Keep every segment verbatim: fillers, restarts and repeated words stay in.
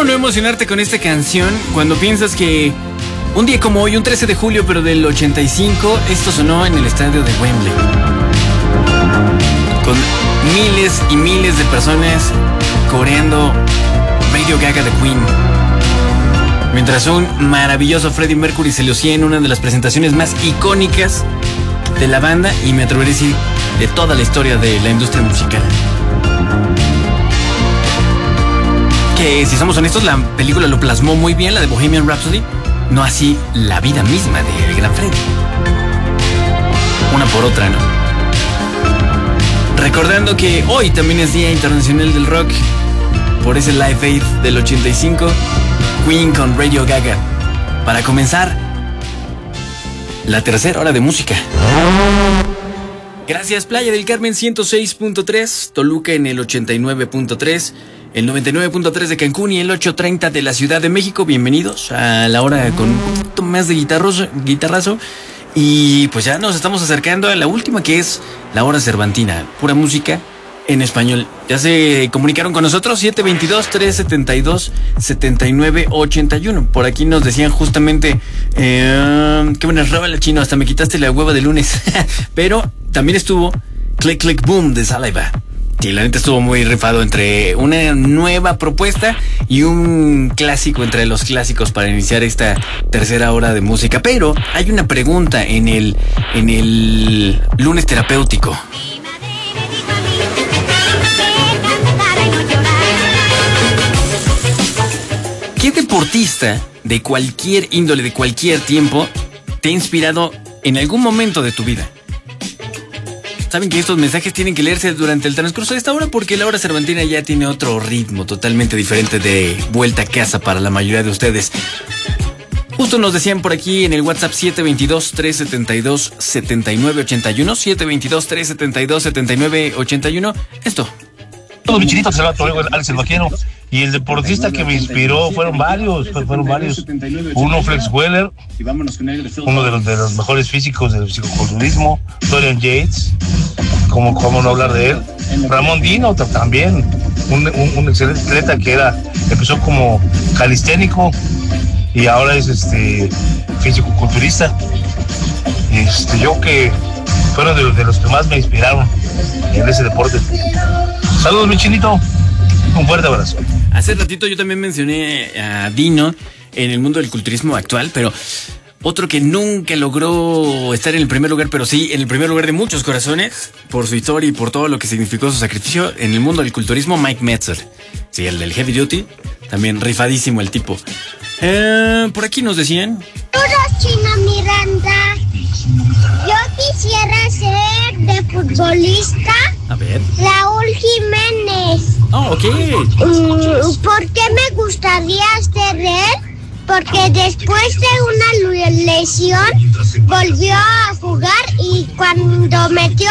¿Cómo no emocionarte con esta canción cuando piensas que un día como hoy, un trece de julio, pero del ochenta y cinco, esto sonó en el estadio de Wembley? Con miles y miles de personas coreando Radio Gaga de Queen. Mientras un maravilloso Freddie Mercury se lucía en una de las presentaciones más icónicas de la banda y me atrevería a decir de toda la historia de la industria musical. Que si somos honestos, la película lo plasmó muy bien, la de Bohemian Rhapsody, no así la vida misma del gran Freddie. Una por otra, ¿no? Recordando que hoy también es Día Internacional del Rock, por ese Live Aid del ochenta y cinco, Queen con Radio Gaga. Para comenzar la tercera hora de música. Gracias, Playa del Carmen ciento seis punto tres, Toluca en el ochenta y nueve punto tres, el noventa y nueve punto tres de Cancún y el ochocientos treinta de la Ciudad de México. Bienvenidos a la hora con un poquito más de guitarroso, guitarrazo. Y pues ya nos estamos acercando a la última, que es la hora cervantina, pura música en español. Ya se comunicaron con nosotros, siete dos dos, tres siete dos, siete nueve ocho uno. Por aquí nos decían justamente eh, qué buena rola, Chino, hasta me quitaste la hueva de lunes. Pero también estuvo Click Click Boom de Saliva. Sí, la neta estuvo muy rifado, entre una nueva propuesta y un clásico entre los clásicos para iniciar esta tercera hora de música. Pero hay una pregunta en el, en el lunes terapéutico. ¿Qué deportista de cualquier índole, de cualquier tiempo, te ha inspirado en algún momento de tu vida? Saben que estos mensajes tienen que leerse durante el transcurso de esta hora porque la hora cervantina ya tiene otro ritmo totalmente diferente de vuelta a casa para la mayoría de ustedes. Justo nos decían por aquí en el WhatsApp siete dos dos, tres siete dos, siete nueve ocho uno, siete dos dos, tres siete dos, siete nueve ocho uno. Esto. Todos mis chinitos, se va a Alex el Vaquero. Y el deportista que me inspiró fueron varios, fueron varios. Uno, Flex Weller, uno de los, de los mejores físicos del fisicoculturismo. Dorian Yates, como cómo no hablar de él. Ramón Dino también, un, un, un excelente atleta que era, empezó como calisténico y ahora es este fisicoculturista. Y este, yo que fueron de los, de los que más me inspiraron en ese deporte. Saludos, mi chinito. Un fuerte abrazo. Hace ratito yo también mencioné a Dino en el mundo del culturismo actual, pero otro que nunca logró estar en el primer lugar, pero sí en el primer lugar de muchos corazones, por su historia y por todo lo que significó su sacrificio en el mundo del culturismo, Mike Metzer. Sí, el del Heavy Duty, también rifadísimo el tipo. Eh, por aquí nos decían... Hola, Chino Miranda. Yo quisiera ser de futbolista. A ver. Raúl Jiménez. Oh, ok. Mm, ¿Por qué me gustaría ser él? Porque después de una lesión volvió a jugar y cuando metió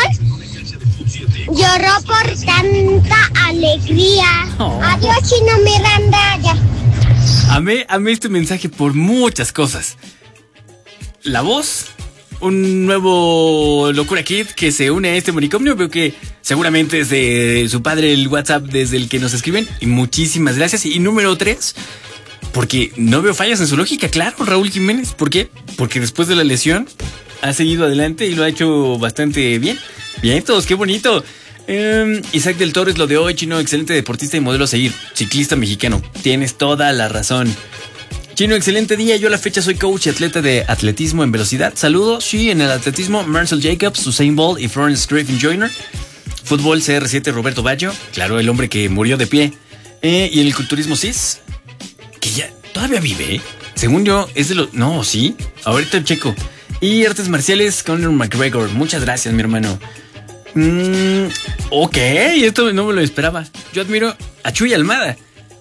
gol lloró por tanta alegría. Oh. Adiós, Chino Miranda. Ya. Amé, amé este mensaje por muchas cosas. La voz, un nuevo Locura Kid que se une a este manicomio. Veo que seguramente es de su padre el WhatsApp desde el que nos escriben. Y muchísimas gracias. Y número tres, porque no veo fallas en su lógica. Claro, Raúl Jiménez. ¿Por qué? Porque después de la lesión ha seguido adelante y lo ha hecho bastante bien. Bien, todos, qué bonito. Um, Isaac del Toro es lo de hoy, Chino, excelente deportista y modelo a seguir. Ciclista mexicano, tienes toda la razón. Chino, excelente día. Yo a la fecha soy coach y atleta de atletismo en velocidad. Saludos, sí, en el atletismo, Marcel Jacobs, Usain Bolt y Florence Griffin Joyner. Fútbol, C R siete, Roberto Baggio. Claro, el hombre que murió de pie. Eh, y en el culturismo, C I S, que ya todavía vive, ¿eh? Según yo, es de los... No, sí, ahorita checo. Y artes marciales, Conor McGregor. Muchas gracias, mi hermano. Mm, ok, esto no me lo esperaba. Yo admiro a Chuy Almada.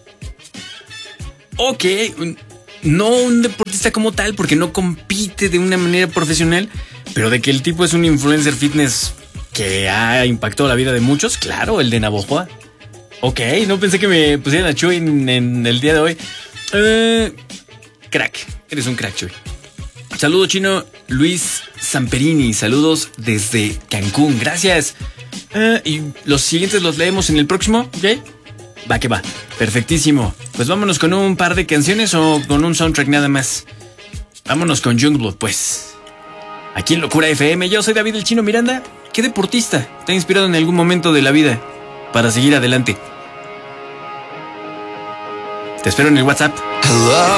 Ok, no un deportista como tal, porque no compite de una manera profesional, pero de que el tipo es un influencer fitness que ha impactado la vida de muchos, claro, el de Navojoa. Ok, no pensé que me pusieran a Chuy en, en el día de hoy. Uh, crack, eres un crack, Chuy. Saludos, Chino. Luis Samperini, saludos desde Cancún, gracias. Uh, y los siguientes los leemos en el próximo, ¿ok? Va que va. Perfectísimo. Pues vámonos con un par de canciones o con un soundtrack nada más. Vámonos con Youngblood, pues. Aquí en Locura F M, yo soy David el Chino Miranda. ¿Qué deportista te ha inspirado en algún momento de la vida para seguir adelante? Te espero en el WhatsApp. Hello.